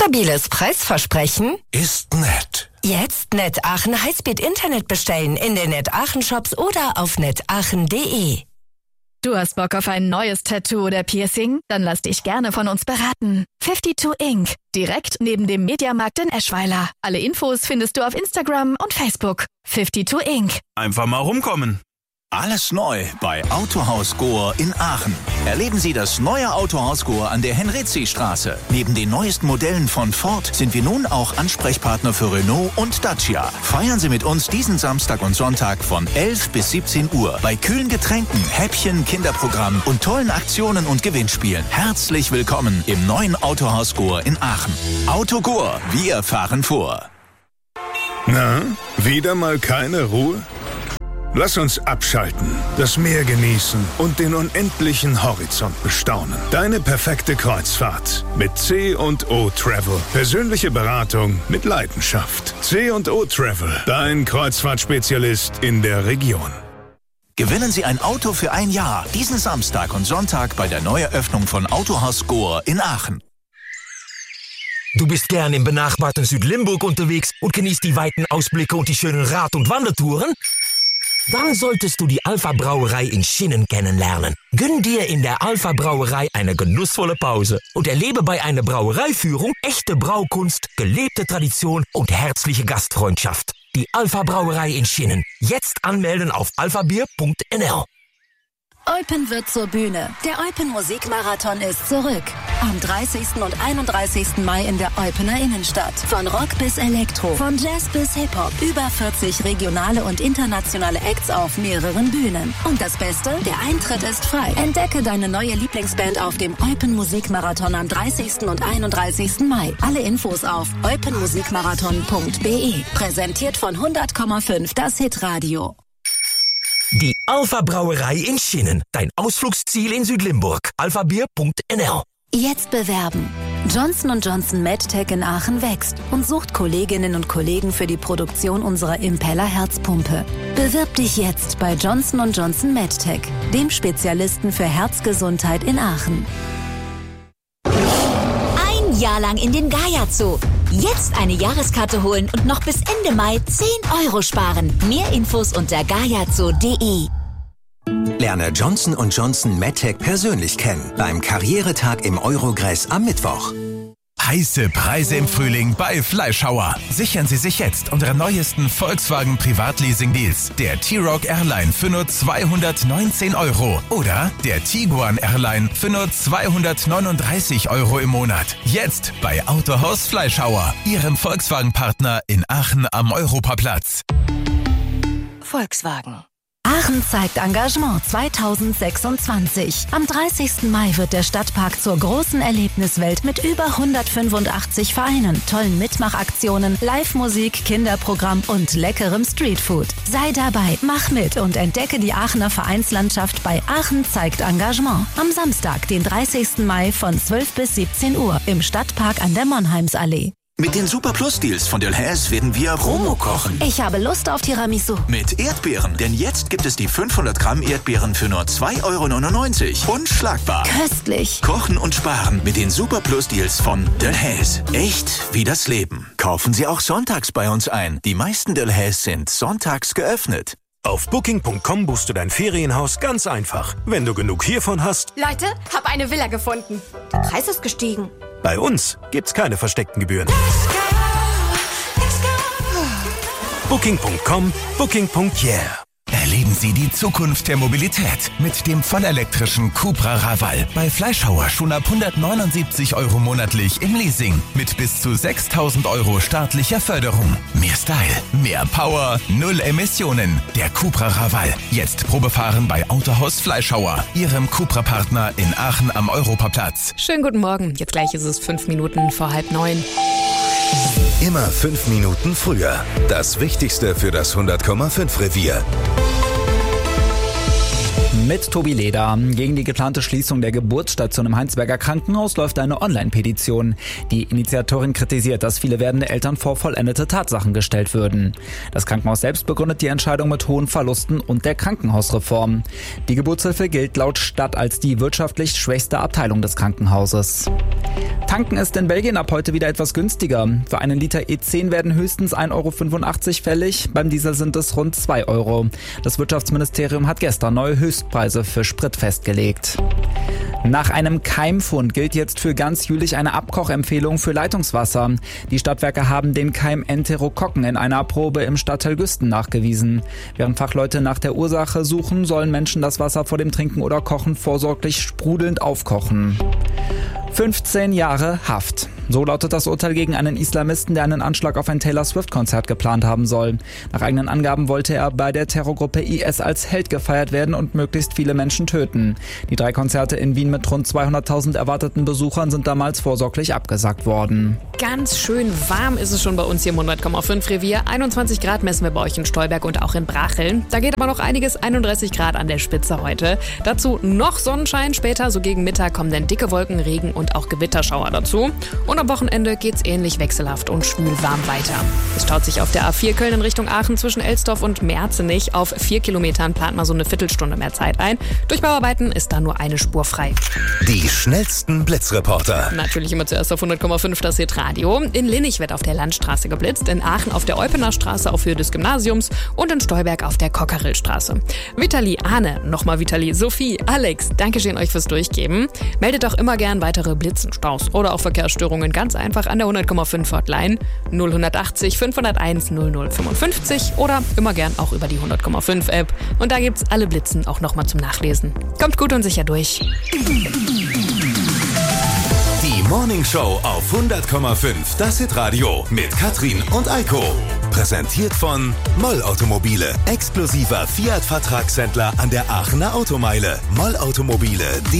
Stabiles Preisversprechen? Ist nett. Jetzt Net Aachen Highspeed Internet bestellen in den Net Aachen Shops oder auf netaachen.de. Du hast Bock auf ein neues Tattoo oder Piercing? Dann lass dich gerne von uns beraten. 52 Ink. Direkt neben dem Mediamarkt in Eschweiler. Alle Infos findest du auf Instagram und Facebook. 52 Ink. Einfach mal rumkommen. Alles neu bei Autohaus Gohr in Aachen. Erleben Sie das neue Autohaus Gohr an der Henrizi-Straße. Neben den neuesten Modellen von Ford sind wir nun auch Ansprechpartner für Renault und Dacia. Feiern Sie mit uns diesen Samstag und Sonntag von 11 bis 17 Uhr bei kühlen Getränken, Häppchen, Kinderprogramm und tollen Aktionen und Gewinnspielen. Herzlich willkommen im neuen Autohaus Gohr in Aachen. Auto Gohr, wir fahren vor. Na, wieder mal keine Ruhe? Lass uns abschalten, das Meer genießen und den unendlichen Horizont bestaunen. Deine perfekte Kreuzfahrt mit C&O Travel. Persönliche Beratung mit Leidenschaft. C&O Travel, dein Kreuzfahrtspezialist in der Region. Gewinnen Sie ein Auto für ein Jahr. Diesen Samstag und Sonntag bei der Neueröffnung von Autohaus Gohr in Aachen. Du bist gern im benachbarten Südlimburg unterwegs und genießt die weiten Ausblicke und die schönen Rad- und Wandertouren? Dann solltest du die Alpha Brauerei in Schinnen kennenlernen. Gönn dir in der Alpha Brauerei eine genussvolle Pause und erlebe bei einer Brauereiführung echte Braukunst, gelebte Tradition und herzliche Gastfreundschaft. Die Alpha Brauerei in Schinnen. Jetzt anmelden auf alphabier.nl. Eupen wird zur Bühne. Der Eupen Musikmarathon ist zurück. Am 30. und 31. Mai in der Eupener Innenstadt. Von Rock bis Elektro, von Jazz bis Hip-Hop. Über 40 regionale und internationale Acts auf mehreren Bühnen. Und das Beste? Der Eintritt ist frei. Entdecke deine neue Lieblingsband auf dem Eupen Musikmarathon am 30. und 31. Mai. Alle Infos auf eupenmusikmarathon.de. Präsentiert von 100,5 das Hitradio. Die Alpha Brauerei in Schinnen. Dein Ausflugsziel in Südlimburg. alphabier.nl. Jetzt bewerben. Johnson & Johnson MedTech in Aachen wächst und sucht Kolleginnen und Kollegen für die Produktion unserer Impeller Herzpumpe. Bewirb dich jetzt bei Johnson & Johnson MedTech, dem Spezialisten für Herzgesundheit in Aachen. Ein Jahr lang in den Gaia Zoo. Jetzt eine Jahreskarte holen und noch bis Ende Mai 10 € sparen. Mehr Infos unter gaiazoo.de. Lerne Johnson & Johnson MedTech persönlich kennen beim Karrieretag im Eurogress am Mittwoch. Heiße Preise im Frühling bei Fleischhauer. Sichern Sie sich jetzt unsere neuesten Volkswagen Privatleasing-Deals. Der T-Roc Airline für nur 219 € oder der Tiguan Airline für nur 239 € im Monat. Jetzt bei Autohaus Fleischhauer, Ihrem Volkswagen-Partner in Aachen am Europaplatz. Volkswagen. Aachen zeigt Engagement 2026. Am 30. Mai wird der Stadtpark zur großen Erlebniswelt mit über 185 Vereinen, tollen Mitmachaktionen, Live-Musik, Kinderprogramm und leckerem Streetfood. Sei dabei, mach mit und entdecke die Aachener Vereinslandschaft bei Aachen zeigt Engagement. Am Samstag, den 30. Mai von 12 bis 17 Uhr im Stadtpark an der Monheimsallee. Mit den Super Plus Deals von Delhaize werden wir Romo kochen. Ich habe Lust auf Tiramisu. Mit Erdbeeren, denn jetzt gibt es die 500 Gramm Erdbeeren für nur 2,99 € Unschlagbar. Köstlich. Kochen und sparen mit den Super Plus Deals von Delhaize. Echt wie das Leben. Kaufen Sie auch sonntags bei uns ein. Die meisten Delhaize sind sonntags geöffnet. Auf Booking.com buchst du dein Ferienhaus ganz einfach. Wenn du genug hiervon hast... Leute, hab eine Villa gefunden. Der Preis ist gestiegen. Bei uns gibt's keine versteckten Gebühren. Booking.com, Booking.yeah. Erleben Sie die Zukunft der Mobilität mit dem vollelektrischen Cupra Raval. Bei Fleischhauer schon ab 179 € monatlich im Leasing mit bis zu 6.000 € staatlicher Förderung. Mehr Style, mehr Power, 0 Emissionen. Der Cupra Raval. Jetzt Probefahren bei Autohaus Fleischhauer, Ihrem Cupra-Partner in Aachen am Europaplatz. Schönen guten Morgen. Jetzt gleich ist es 5 Minuten vor 8:30. Immer 5 Minuten früher. Das Wichtigste für das 100,5 Revier. Mit Tobi Leder. Gegen die geplante Schließung der Geburtsstation im Heinsberger Krankenhaus läuft eine Online-Petition. Die Initiatorin kritisiert, dass viele werdende Eltern vor vollendete Tatsachen gestellt würden. Das Krankenhaus selbst begründet die Entscheidung mit hohen Verlusten und der Krankenhausreform. Die Geburtshilfe gilt laut Stadt als die wirtschaftlich schwächste Abteilung des Krankenhauses. Tanken ist in Belgien ab heute wieder etwas günstiger. Für einen Liter E10 werden höchstens 1,85 € fällig, beim Diesel sind es rund 2 €. Das Wirtschaftsministerium hat gestern neue Höchstpreise für Sprit festgelegt. Nach einem Keimfund gilt jetzt für ganz Jülich eine Abkochempfehlung für Leitungswasser. Die Stadtwerke haben den Keim Enterokokken in einer Probe im Stadtteil Güsten nachgewiesen. Während Fachleute nach der Ursache suchen, sollen Menschen das Wasser vor dem Trinken oder Kochen vorsorglich sprudelnd aufkochen. 15 Jahre Haft. So lautet das Urteil gegen einen Islamisten, der einen Anschlag auf ein Taylor-Swift-Konzert geplant haben soll. Nach eigenen Angaben wollte er bei der Terrorgruppe IS als Held gefeiert werden und möglichst viele Menschen töten. Die 3 Konzerte in Wien mit rund 200.000 erwarteten Besuchern sind damals vorsorglich abgesagt worden. Ganz schön warm ist es schon bei uns hier im 100,5 Revier. 21 Grad messen wir bei euch in Stolberg und auch in Bracheln. Da geht aber noch einiges, 31 Grad an der Spitze heute. Dazu noch Sonnenschein, später so gegen Mittag kommen dann dicke Wolken, Regen und auch Gewitterschauer dazu. Und am Wochenende geht's ähnlich wechselhaft und schwül warm weiter. Es staut sich auf der A4 Köln in Richtung Aachen zwischen Elsdorf und Merzenich. Auf 4 Kilometern plant man so eine Viertelstunde mehr Zeit ein. Durch Bauarbeiten ist da nur eine Spur frei. Die schnellsten Blitzreporter. Natürlich immer zuerst auf 100,5 das Hitradio. In Linnich wird auf der Landstraße geblitzt, in Aachen auf der Eupener Straße auf Höhe des Gymnasiums und in Stolberg auf der Kocherillstraße. Vitali, Arne, nochmal Vitali, Sophie, Alex, Dankeschön euch fürs Durchgeben. Meldet doch immer gern weitere Blitzen, Staus oder auch Verkehrsstörungen ganz einfach an der 100,5 Hotline 0180 501 0055 oder immer gern auch über die 100,5 App. Und da gibt's alle Blitzen auch nochmal zum Nachlesen. Kommt gut und sicher durch. Die Morning Show auf 100,5, das Hitradio mit Katrin und Eiko. Präsentiert von Moll Automobile, exklusiver Fiat-Vertragshändler an der Aachener Automeile. Moll Automobile.